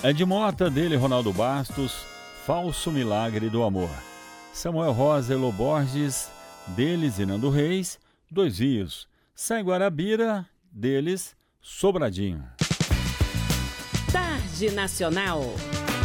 Ed Mota, dele Ronaldo Bastos, Falso Milagre do Amor. Samuel Rosa, Elô Borges, deles Nando Reis, Dois Rios. Sai Guarabira, deles Sobradinho. Tarde Nacional.